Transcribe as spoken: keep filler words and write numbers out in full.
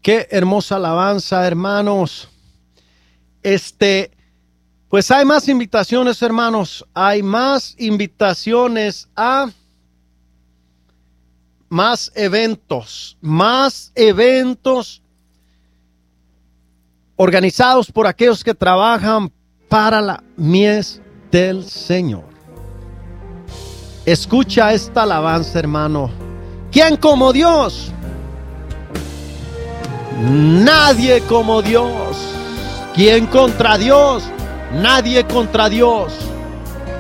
Qué hermosa alabanza, hermanos. Este, pues hay más invitaciones, hermanos. Hay más invitaciones a más eventos, más eventos organizados por aquellos que trabajan para la mies del Señor. Escucha esta alabanza, hermano. ¿Quién como Dios? Nadie como Dios. ¿Quién contra Dios? Nadie contra Dios.